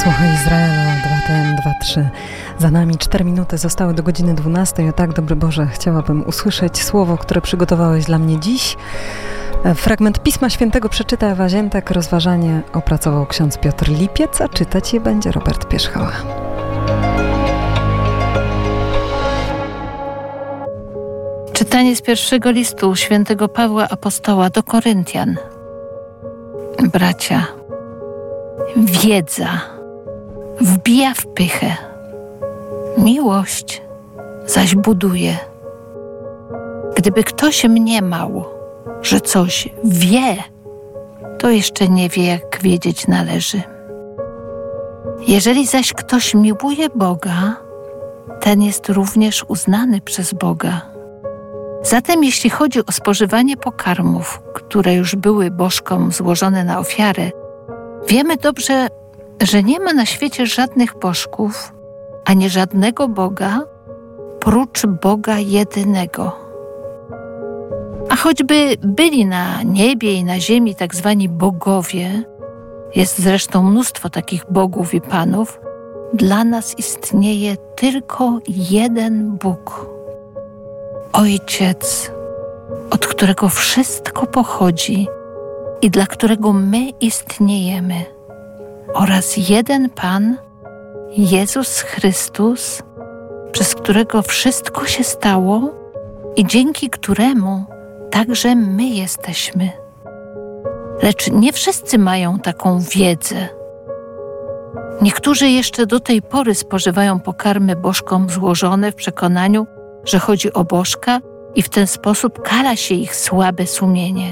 Słuchaj Izraelu, 2TM23. Za nami 4 minuty zostały do godziny 12. O tak, dobry Boże, chciałabym usłyszeć słowo, które przygotowałeś dla mnie dziś. Fragment Pisma Świętego przeczyta Ewa Ziętek, rozważanie opracował ksiądz Piotr Lipiec, a czytać je będzie Robert Pierzchała. Czytanie z pierwszego listu świętego Pawła Apostoła do Koryntian. Bracia, wiedza wbija w pychę, miłość zaś buduje. Gdyby ktoś mniemał, że coś wie, to jeszcze nie wie, jak wiedzieć należy. Jeżeli zaś ktoś miłuje Boga, ten jest również uznany przez Boga. Zatem jeśli chodzi o spożywanie pokarmów, które już były bożkom złożone na ofiarę, wiemy dobrze, że nie ma na świecie żadnych bożków, ani żadnego Boga, prócz Boga jedynego. A choćby byli na niebie i na ziemi tak zwani bogowie, jest zresztą mnóstwo takich bogów i panów, dla nas istnieje tylko jeden Bóg. Ojciec, od którego wszystko pochodzi i dla którego my istniejemy, oraz jeden Pan, Jezus Chrystus, przez którego wszystko się stało i dzięki któremu także my jesteśmy. Lecz nie wszyscy mają taką wiedzę. Niektórzy jeszcze do tej pory spożywają pokarmy bożkom złożone w przekonaniu, że chodzi o bożka i w ten sposób kara się ich słabe sumienie.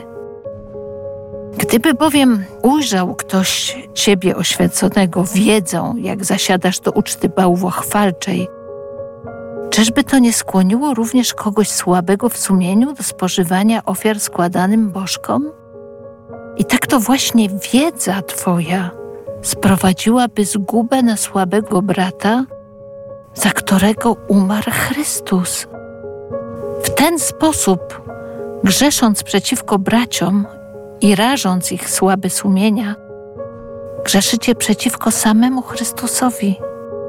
Gdyby bowiem ujrzał ktoś ciebie oświęconego wiedzą, jak zasiadasz do uczty bałwochwalczej, czyżby to nie skłoniło również kogoś słabego w sumieniu do spożywania ofiar składanym bożkom? I tak to właśnie wiedza twoja sprowadziłaby zgubę na słabego brata, za którego umarł Chrystus. W ten sposób, grzesząc przeciwko braciom i rażąc ich słabe sumienia, grzeszycie przeciwko samemu Chrystusowi.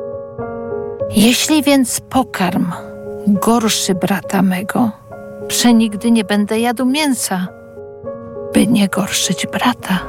Jeśli więc pokarm gorszy brata mego, przenigdy nie będę jadł mięsa, by nie gorszyć brata.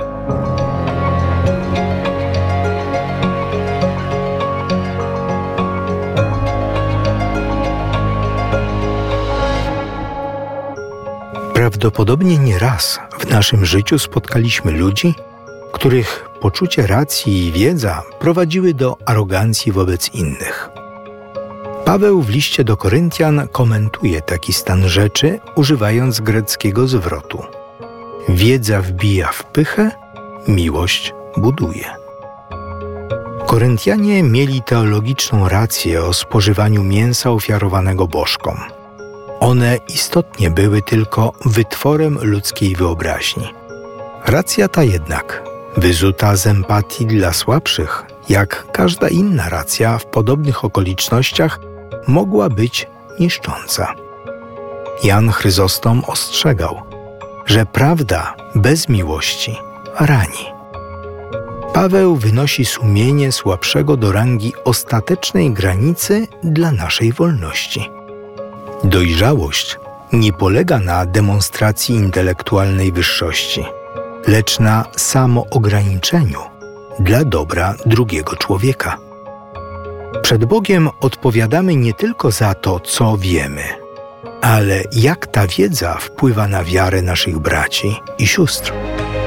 Prawdopodobnie nie raz w naszym życiu spotkaliśmy ludzi, których poczucie racji i wiedza prowadziły do arogancji wobec innych. Paweł w liście do Koryntian komentuje taki stan rzeczy, używając greckiego zwrotu. Wiedza wbija w pychę, miłość buduje. Koryntianie mieli teologiczną rację o spożywaniu mięsa ofiarowanego bożkom. One istotnie były tylko wytworem ludzkiej wyobraźni. Racja ta jednak, wyzuta z empatii dla słabszych, jak każda inna racja w podobnych okolicznościach, mogła być niszcząca. Jan Chryzostom ostrzegał, że prawda bez miłości rani. Paweł wynosi sumienie słabszego do rangi ostatecznej granicy dla naszej wolności. Dojrzałość nie polega na demonstracji intelektualnej wyższości, lecz na samoograniczeniu dla dobra drugiego człowieka. Przed Bogiem odpowiadamy nie tylko za to, co wiemy, ale jak ta wiedza wpływa na wiarę naszych braci i sióstr.